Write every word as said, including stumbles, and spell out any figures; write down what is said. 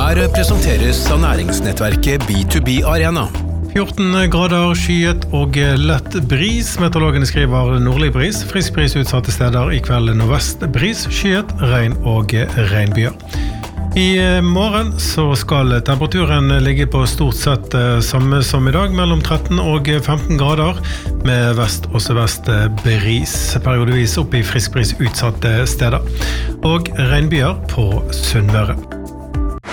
her presenteres av næringsnettverket B to B Arena. fjorten grader, skyet og lett bris. Meteorologene skriver nordlig bris. Frisk bris utsatte steder, i kveld nordvest bris, skyet, regn og regnbyer. I morgen så skal temperaturen ligge på stort sett samme som i dag, mellom tretten og femten grader, med vest og sørvest bris, periodevis opp i frisk bris utsatte steder, og regnbyer på Sunnmøre.